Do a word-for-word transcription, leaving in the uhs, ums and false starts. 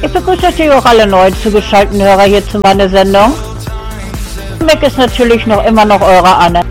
Ich begrüße natürlich auch alle neu zugeschalteten Hörer hier zu meiner Sendung. Weg ist natürlich noch immer noch eure Anne.